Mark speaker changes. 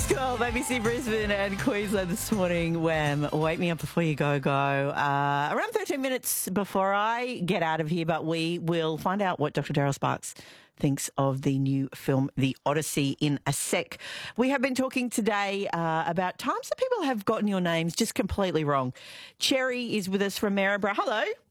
Speaker 1: 12, ABC Brisbane and Queensland this morning. Wham, wake me up before you go. Around 13 minutes before I get out of here, but we will find out what Dr. Daryl Sparks thinks of the new film, The Odyssey, in a sec. We have been talking today about times that people have gotten your names just completely wrong. Cherry is with us from Maryborough. Hello.